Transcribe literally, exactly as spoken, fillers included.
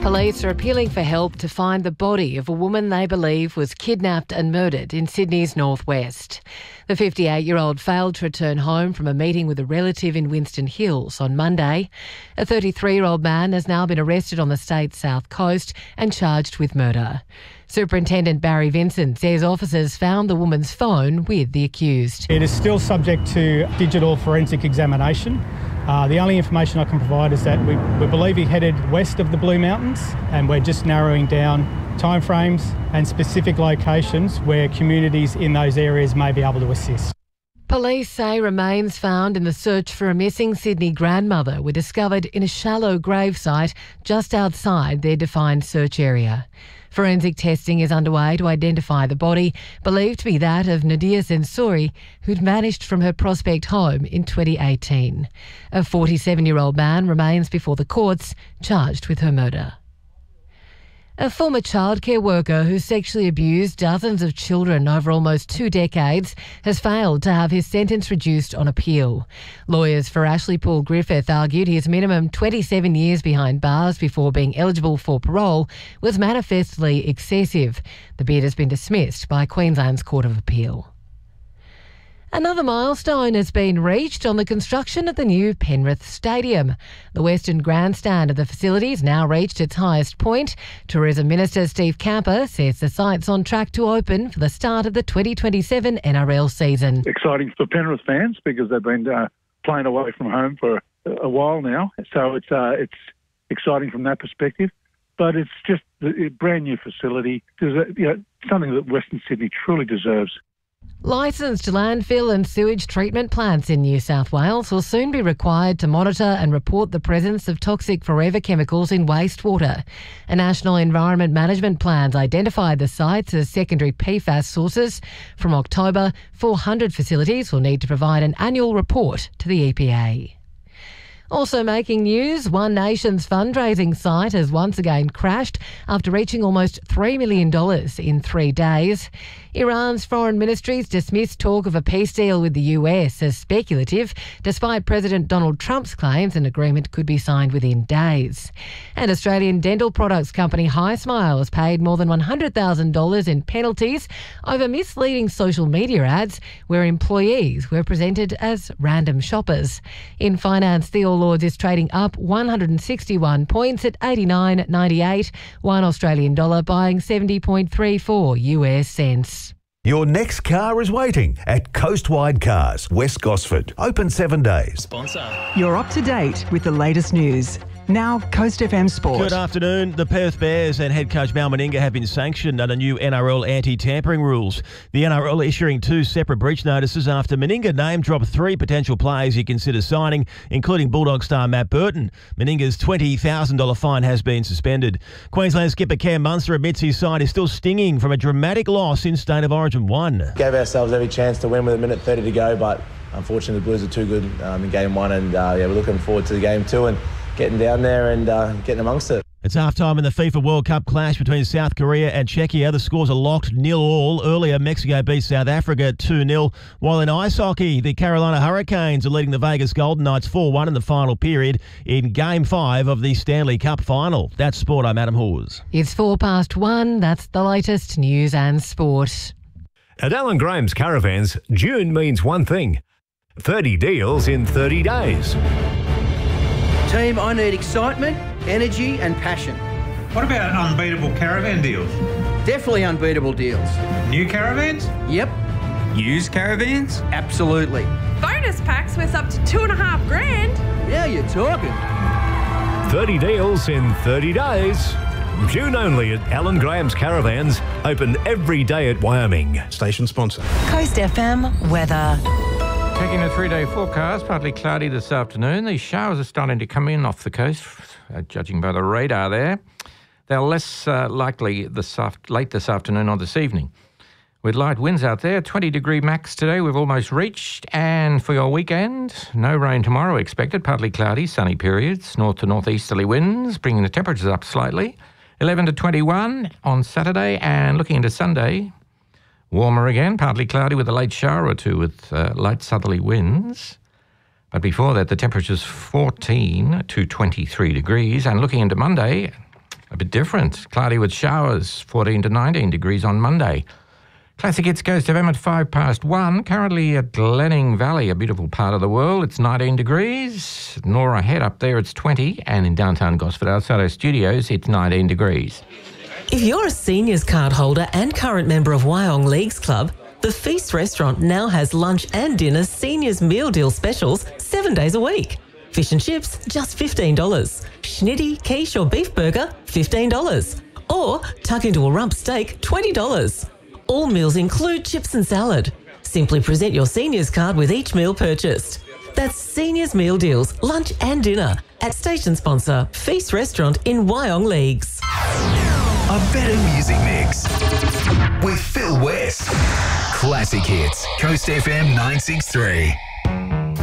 Police are appealing for help to find the body of a woman they believe was kidnapped and murdered in Sydney's northwest. The fifty-eight-year-old failed to return home from a meeting with a relative in Winston Hills on Monday. A thirty-three-year-old man has now been arrested on the state's south coast and charged with murder. Superintendent Barry Vincent says officers found the woman's phone with the accused. It is still subject to digital forensic examination. Uh, the only information I can provide is that we, we believe he headed west of the Blue Mountains, and we're just narrowing down timeframes and specific locations where communities in those areas may be able to assist. Police say remains found in the search for a missing Sydney grandmother were discovered in a shallow gravesite just outside their defined search area. Forensic testing is underway to identify the body, believed to be that of Nadia Sensori, who'd vanished from her Prospect home in twenty eighteen. A forty-seven-year-old man remains before the courts, charged with her murder. A former childcare worker who sexually abused dozens of children over almost two decades has failed to have his sentence reduced on appeal. Lawyers for Ashley Paul Griffith argued his minimum twenty-seven years behind bars before being eligible for parole was manifestly excessive. The bid has been dismissed by Queensland's Court of Appeal. Another milestone has been reached on the construction of the new Penrith Stadium. The western grandstand of the facility has now reached its highest point. Tourism Minister Steve Capper says the site's on track to open for the start of the twenty twenty-seven N R L season. Exciting for Penrith fans because they've been uh, playing away from home for a while now. So it's uh, it's exciting from that perspective. But it's just a brand new facility. It's you know, something that Western Sydney truly deserves. Licensed landfill and sewage treatment plants in New South Wales will soon be required to monitor and report the presence of toxic forever chemicals in wastewater. A National Environment Management Plan's identified the sites as secondary P FAS sources. From October, four hundred facilities will need to provide an annual report to the E P A. Also making news, One Nation's fundraising site has once again crashed after reaching almost three million dollars in three days. Iran's foreign ministry's dismissed talk of a peace deal with the U S as speculative, despite President Donald Trump's claims an agreement could be signed within days. And Australian dental products company HiSmile has paid more than one hundred thousand dollars in penalties over misleading social media ads where employees were presented as random shoppers. In finance, the All Ords is trading up one hundred sixty-one points at eighty-nine ninety-eight, one Australian dollar buying seventy point three four U S cents. Your next car is waiting at Coastwide Cars, West Gosford. Open seven days. Sponsor. You're up to date with the latest news. Now, Coast F M Sport. Good afternoon. The Perth Bears and head coach Mal Meninga have been sanctioned under new N R L anti-tampering rules. The N R L issuing two separate breach notices after Meninga name-dropped three potential players he considers signing, including Bulldog star Matt Burton. Meninga's twenty thousand dollars fine has been suspended. Queensland skipper Cam Munster admits his side is still stinging from a dramatic loss in State of Origin one. Gave ourselves every chance to win with a minute thirty to go, but unfortunately the Blues are too good um, in game one, and uh, yeah, we're looking forward to the game two and getting down there and uh, getting amongst it. It's half-time in the FIFA World Cup clash between South Korea and Czechia. The scores are locked nil all. Earlier, Mexico beat South Africa two nil. While in ice hockey, the Carolina Hurricanes are leading the Vegas Golden Knights four one in the final period in Game five of the Stanley Cup final. That's sport. I'm Adam Hawes. It's four past one. That's the latest news and sport. At Alan Graham's Caravans, June means one thing. thirty deals in thirty days. Team, I need excitement, energy and passion. What about unbeatable caravan deals? Definitely unbeatable deals. New caravans? Yep. Used caravans? Absolutely. Bonus packs worth up to two and a half grand. Yeah, you're talking. thirty deals in thirty days. June only at Alan Graham's Caravans. Open every day at Wyoming. Station sponsor. Coast F M weather. Taking a three-day forecast, partly cloudy this afternoon. These showers are starting to come in off the coast, uh, judging by the radar there. They're less uh, likely this aft- late this afternoon or this evening. With light winds out there, twenty degree max today we've almost reached. And for your weekend, no rain tomorrow expected, partly cloudy, sunny periods, north to northeasterly winds, bringing the temperatures up slightly. eleven to twenty-one on Saturday, and looking into Sunday, warmer again, partly cloudy with a late shower or two with uh, light southerly winds. But before that, the temperature's fourteen to twenty-three degrees. And looking into Monday, a bit different. Cloudy with showers, fourteen to nineteen degrees on Monday. Classic Hits goes to them at five past one. Currently at Glenning Valley, a beautiful part of the world. It's nineteen degrees. Nora Head up there, it's twenty. And in downtown Gosford, outside our studios, it's nineteen degrees. If you're a seniors card holder and current member of Wyong Leagues Club, the Feast Restaurant now has lunch and dinner seniors meal deal specials seven days a week. Fish and chips, just fifteen dollars. Schnitty, quiche or beef burger, fifteen dollars. Or tuck into a rump steak, twenty dollars. All meals include chips and salad. Simply present your seniors card with each meal purchased. That's Seniors Meal Deals, lunch and dinner at station sponsor Feast Restaurant in Wyong Leagues. A better music mix with Phil West. Classic Hits, Coast F M nine six three.